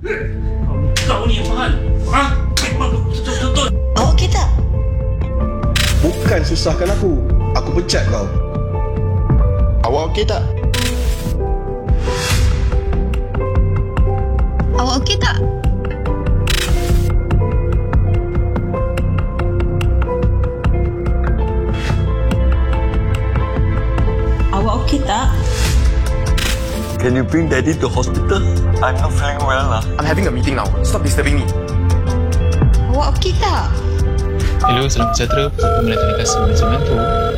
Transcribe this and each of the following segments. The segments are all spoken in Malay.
Kau ni yang mahal. Memang betul-betul. Awak okey tak? Bukan susahkan aku. Aku pecat kau. Awak okey tak? Awak okey tak? Awak okey tak? Can you bring daddy to hospital? I'm not feeling well lah. I'm having a meeting now. Stop disturbing me. Awak okey tak? Hello, salam sejahtera. Pemerintah Telekomunikasi Malaysia membantu.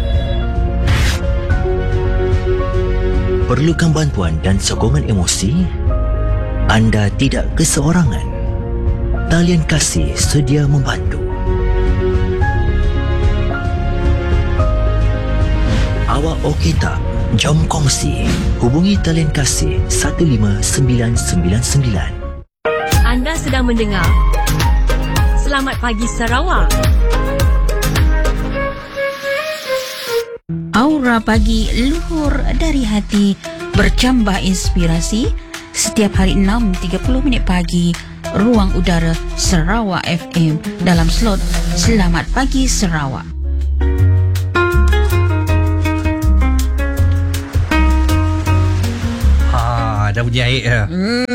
Perlukan bantuan dan sokongan emosi? Anda tidak keseorangan. Talian Kasih sedia membantu. Awak okey tak? Jom kongsi. Hubungi Talian Kasih 15999. Anda sedang mendengar Selamat Pagi Sarawak. Aura pagi luhur dari hati, bercambah inspirasi. Setiap hari 6.30 pagi, Ruang Udara Sarawak FM dalam slot Selamat Pagi Sarawak. Dah bunyi air dah.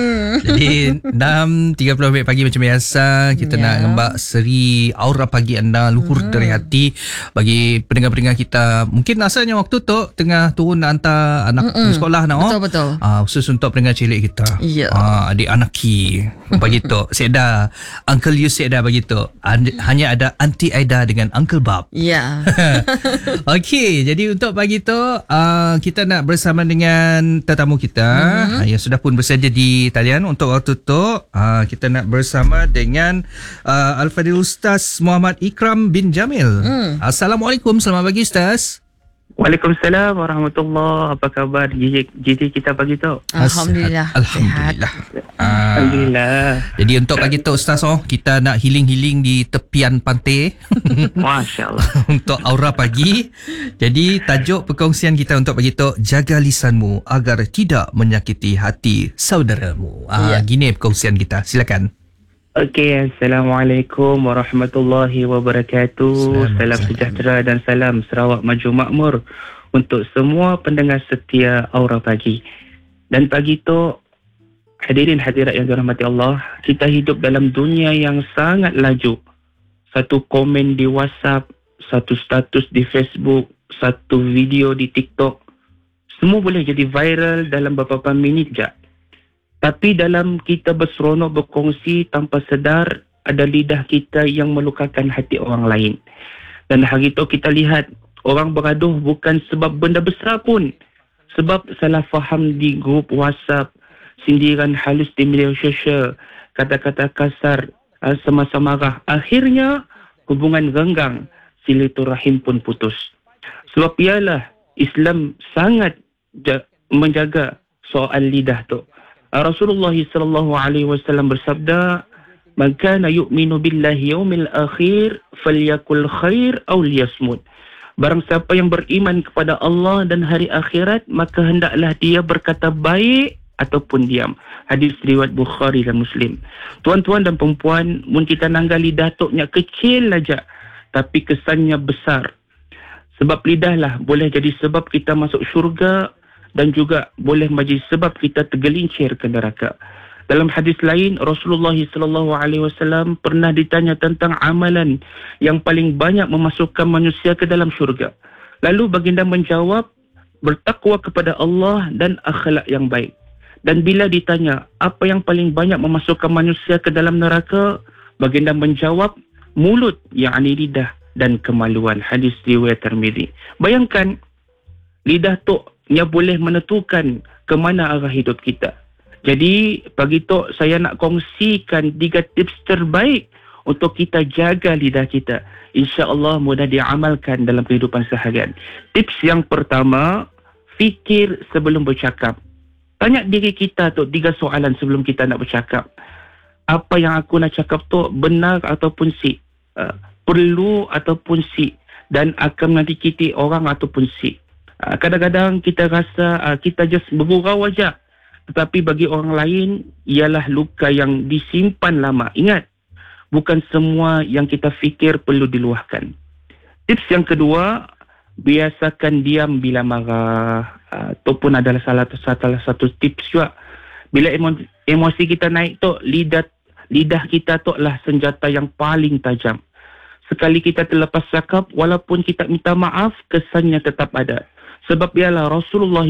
Jadi 6.30 pagi macam biasa kita nak ngembak seri aura pagi anda luhur dari hati bagi pendengar-pendengar kita. Mungkin asalnya waktu tu tengah turun nak hantar anak ke sekolah nak. Betul. Khusus untuk pendengar cilik kita. Ya. Adik Anaki bagi tu. Seda Uncle You Seda bagi tu. Hanya ada Aunty Aida dengan Uncle Bob. Ya. Okey, jadi untuk pagi tu kita nak bersama dengan tetamu kita yang sudah pun bersedia di talian. Untuk waktu tu kita nak bersama dengan Al-Fadhil Ustaz Muhammad Ikram bin Jamil. Assalamualaikum, selamat pagi Ustaz. Waalaikumsalam warahmatullahi. Apa khabar GT kita pagi tu? Alhamdulillah. Alhamdulillah. Jadi untuk pagi tu Ustaz, kita nak healing di tepian pantai. Masya-Allah. Untuk aura pagi. Jadi tajuk perkongsian kita untuk pagi tu, jaga lisanmu agar tidak menyakiti hati saudaramu. Gini perkongsian kita. Silakan. Okey, Assalamualaikum warahmatullahi wabarakatuh. Salam sejahtera dan salam Sarawak Maju Makmur untuk semua pendengar setia Aura Pagi. Dan pagi tu, hadirin hadirat yang dirahmati Allah, kita hidup dalam dunia yang sangat laju. Satu komen di WhatsApp, satu status di Facebook, satu video di TikTok, semua boleh jadi viral dalam beberapa minit je. Tapi dalam kita berseronok berkongsi tanpa sedar, ada lidah kita yang melukakan hati orang lain. Dan hari itu kita lihat, orang beraduh bukan sebab benda besar pun. Sebab salah faham di grup WhatsApp, sindiran halus di media sosial, kata-kata kasar semasa marah. Akhirnya, hubungan renggang, silaturahim pun putus. Sebab ialah Islam sangat menjaga soal lidah tu. Rasulullah sallallahu alaihi wasallam bersabda, "Man kana yu'minu billahi yaumil akhir falyakul khair aw liyasmut." Barang siapa yang beriman kepada Allah dan hari akhirat, maka hendaklah dia berkata baik ataupun diam. Hadis riwayat Bukhari dan Muslim. Tuan-tuan dan perempuan, mun kita nanggal lidah toknya kecil aja, tapi kesannya besar. Sebab lidah lah boleh jadi sebab kita masuk syurga, dan juga boleh menjadi sebab kita tergelincir ke neraka. Dalam hadis lain, Rasulullah SAW pernah ditanya tentang amalan yang paling banyak memasukkan manusia ke dalam syurga. Lalu baginda menjawab, bertakwa kepada Allah dan akhlak yang baik. Dan bila ditanya, apa yang paling banyak memasukkan manusia ke dalam neraka? Baginda menjawab, mulut, yakni lidah, dan kemaluan. Hadis riwayat Tirmizi. Bayangkan, lidah tu yang boleh menentukan ke mana arah hidup kita. Jadi, pagi tu saya nak kongsikan 3 tips terbaik untuk kita jaga lidah kita. InsyaAllah mudah diamalkan dalam kehidupan seharian. Tips yang pertama, fikir sebelum bercakap. Tanya diri kita tu 3 soalan sebelum kita nak bercakap. Apa yang aku nak cakap tu benar ataupun si? Perlu ataupun si? Dan akan menyakiti orang ataupun si? Kadang-kadang kita rasa kita just bergurau aja. Tetapi bagi orang lain ialah luka yang disimpan lama. Ingat, bukan semua yang kita fikir perlu diluahkan. Tips yang kedua, biasakan diam bila marah. Itu pun adalah salah satu tips juga. Bila emosi kita naik tu, lidah kita tu adalah senjata yang paling tajam. Sekali kita terlepas cakap, walaupun kita minta maaf, kesannya tetap ada. Sebab ialah Rasulullah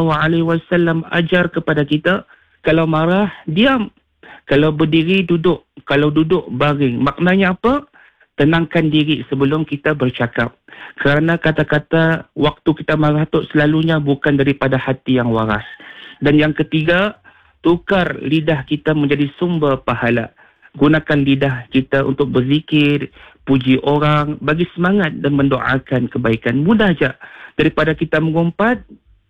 SAW ajar kepada kita, kalau marah, diam. Kalau berdiri, duduk. Kalau duduk, baring. Maknanya apa? Tenangkan diri sebelum kita bercakap. Kerana kata-kata waktu kita marah tu selalunya bukan daripada hati yang waras. Dan yang ketiga, tukar lidah kita menjadi sumber pahala. Gunakan lidah kita untuk berzikir, puji orang, bagi semangat dan mendoakan kebaikan. Mudah saja. Daripada kita mengumpat,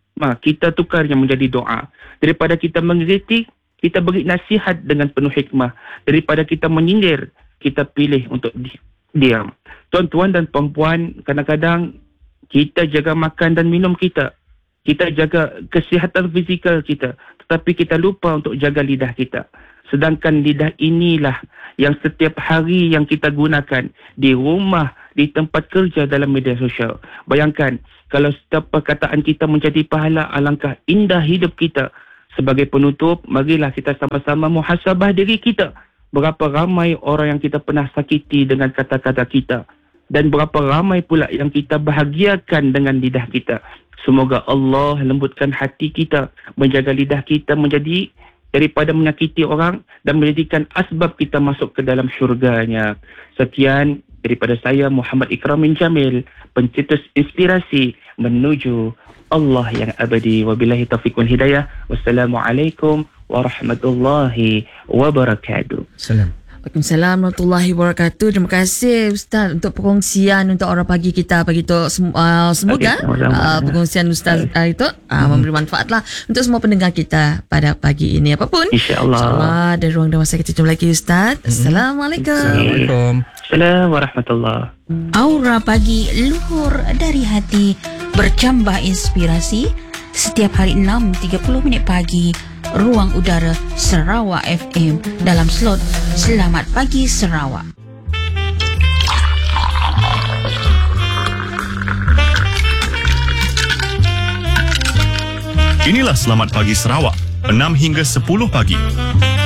kita tukarnya menjadi doa. Daripada kita mengkritik, kita beri nasihat dengan penuh hikmah. Daripada kita menyindir, kita pilih untuk diam. Tuan-tuan dan puan-puan, kadang-kadang kita jaga makan dan minum kita. Kita jaga kesihatan fizikal kita. Tetapi kita lupa untuk jaga lidah kita. Sedangkan lidah inilah yang setiap hari yang kita gunakan di rumah, di tempat kerja, dalam media sosial. Bayangkan, kalau setiap perkataan kita menjadi pahala, alangkah indah hidup kita. Sebagai penutup, marilah kita sama-sama muhasabah diri kita. Berapa ramai orang yang kita pernah sakiti dengan kata-kata kita. Dan berapa ramai pula yang kita bahagiakan dengan lidah kita. Semoga Allah lembutkan hati kita, menjaga lidah kita menjadi daripada menyakiti orang dan menjadikan asbab kita masuk ke dalam syurganya. Sekian daripada saya, Muhammad Ikramin Jamil, pencetus inspirasi menuju Allah yang abadi. Wabillahi taufiq wal hidayah. Wassalamualaikum warahmatullahi wabarakatuh. Salam. Waalaikumsalam warahmatullahi wabarakatuh. Terima kasih Ustaz untuk perkongsian untuk orang pagi kita pagi tu. Semoga perkongsian Ustaz itu memberi manfaat lah untuk semua pendengar kita pada pagi ini. Apapun, InsyaAllah ada ruang dan masa kita jumpa lagi Ustaz. Assalamualaikum. Assalamualaikum. Assalamualaikum warahmatullahi. Aura pagi luhur dari hati, bercambah inspirasi. Setiap hari 6.30 pagi, Ruang Udara Sarawak FM dalam slot Selamat Pagi Sarawak. Inilah Selamat Pagi Sarawak, 6 hingga 10 pagi.